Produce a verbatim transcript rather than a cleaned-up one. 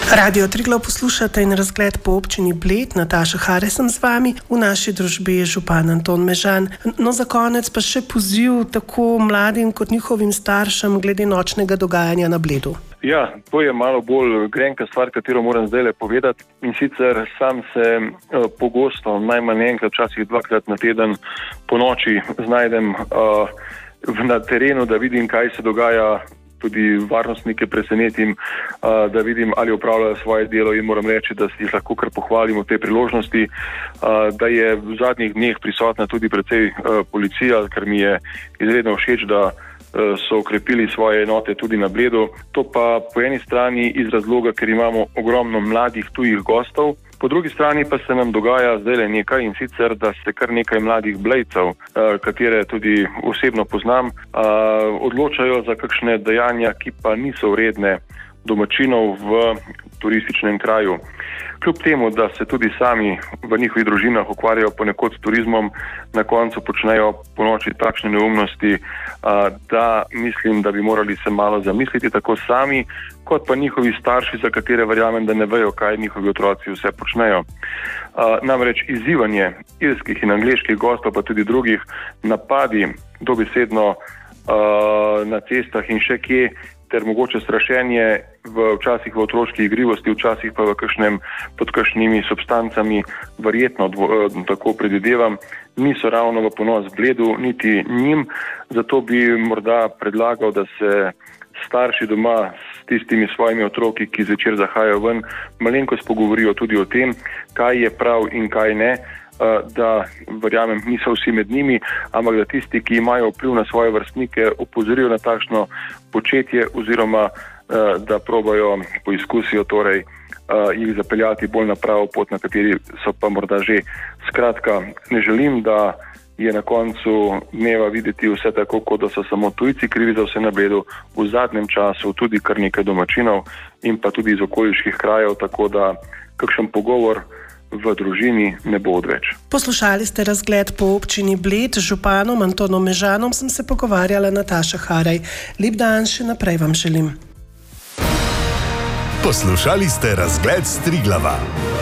Radio Triglav poslušate in razgled po občini Bled. Nataša Hare sem z vami, v naši družbi je župan Anton Mežan. No, za konec pa še poziv tako mladim kot njihovim staršem glede nočnega dogajanja na Bledu. Ja, to je malo bolj grenka stvar, katero moram zdaj le povedati. In sicer sam se uh, pogosto, najmanj enkrat, včasih dvakrat na teden po noči znajdem uh, na terenu, da vidim, kaj se dogaja. Tudi varnostnike presenetim, uh, da vidim, ali opravljajo svoje delo, in moram reči, da si jih lahko kar pohvalim v tej priložnosti, uh, da je v zadnjih dneh prisotna tudi precej uh, policija, kar mi je izredno všeč, da uh, so okrepili svoje enote tudi na Bledu. To pa po eni strani iz razloga, ker imamo ogromno mladih tujih gostov, po drugi strani pa se nam dogaja zdaj nekaj, in sicer, da se kar nekaj mladih Blejcev, katere tudi osebno poznam, odločajo za kakšne dejanja, ki pa niso vredne domačinov v turističnem kraju. Kljub temu, da se tudi sami v njihovih družinah ukvarjajo ponekod s turizmom, na koncu počnejo po noči takšne neumnosti, da mislim, da bi morali se malo zamisliti tako sami, kot pa njihovi starši, za katere verjamem, da ne vejo, kaj njihovi otroci vse počnejo. Namreč izzivanje irskih in angleških gostov, pa tudi drugih, napadi dobesedno na cestah in še kje, ter mogoče strašenje v, včasih v otroški igrivosti, včasih pa v kakšnem, pod kakšnimi substancami, verjetno dvo, tako predvidevam, niso ravno v ponos Bledu, niti njim. Zato bi morda predlagal, da se starši doma s tistimi svojimi otroki, ki zvečer zahajajo ven, malenkost pogovorijo tudi o tem, kaj je prav in kaj ne, da verjamem, niso vsi med njimi, ampak da tisti, ki imajo vpliv na svoje vrstnike, opozorijo na takšno početje oziroma da probajo, poizkusijo torej jih zapeljati bolj na pravo pot, na kateri so pa morda že. Skratka, ne želim, da je na koncu dneva videti vse tako, kot da so samo tujci krivi za vse na Bledu. V zadnjem času tudi kar nekaj domačinov in pa tudi iz okoliških krajev, tako da kakšen pogovor v družini ne bo odveč. Poslušali ste razgled po občini Bled. Z županom Antonom Mežanom sem se pogovarjala. Nataša Haraj. Lep dan še naprej vam želim. Poslušali ste razgled s Triglava.